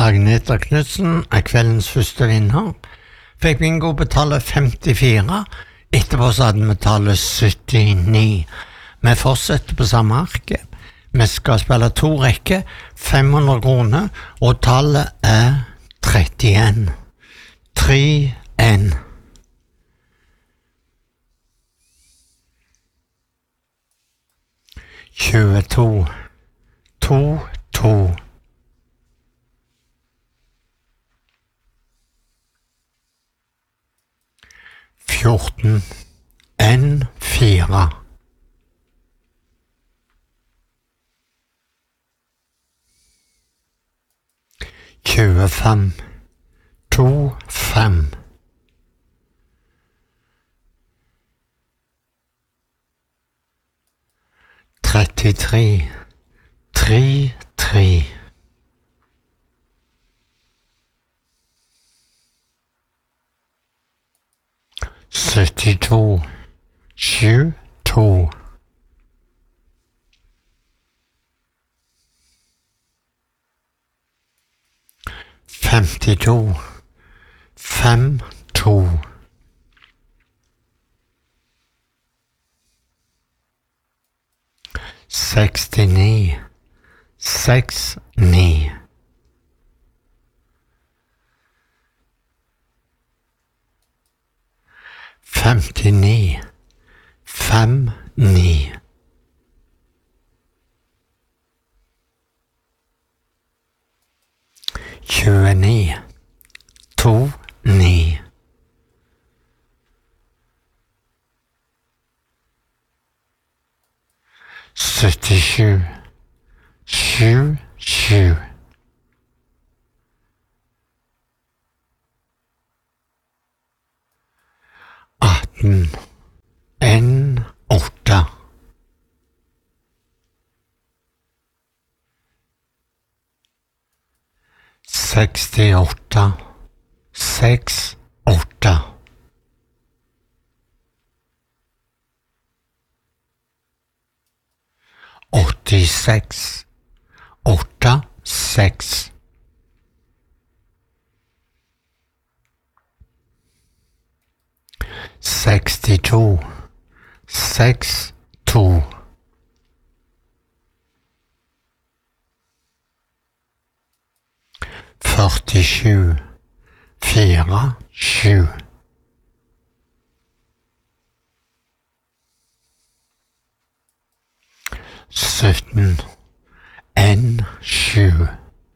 Agneta Knudsen er kveldens første vinner. Fikk bingo på tallet 54. Etterpå så hadde vi tallet 79. Vi fortsetter på samme arket. Vi skal spille 2 rekker, 500 kroner, og tallet er 31. 3-1. Tjueto. 2-2. 14. 1-4. 25. 2-5. 33. 3-3. 72. 7-2. 52. 5-2. 69. 6-9. 59. 5-9. 29. 2-9. 77. 7-7. 18. 1-8. 68. 6-8. 86. 8-6. 62. 6-2. 47. 4-7. 17. 1-7.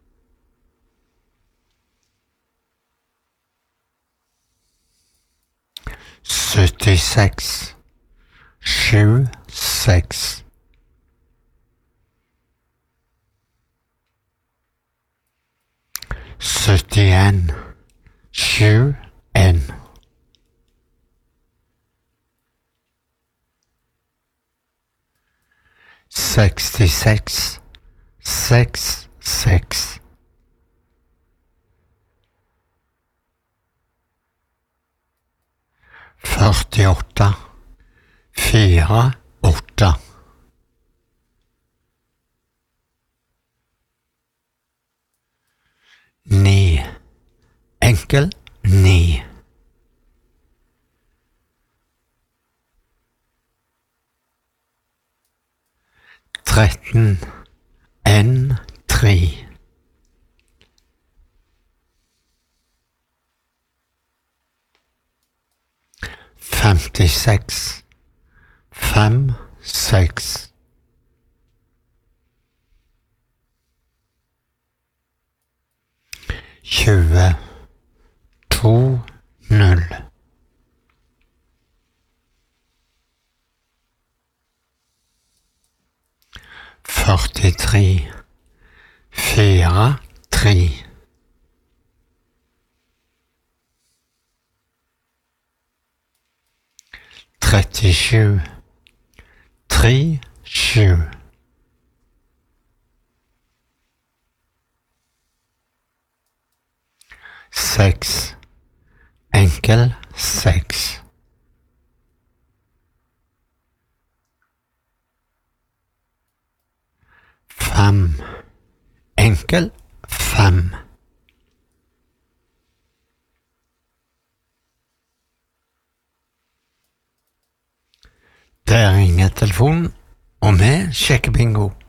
76. 7-6. 71. 7-1. 66. 6-6. 48. 4-8. 9. Enkel 9. 13. 1-3. 56. 5-6. 20. 2-0. 43. 4-3. 37. 3-7. 6. Enkel 6. 5. Enkel 5. Der ringer telefonen, og vi sjekker bingo.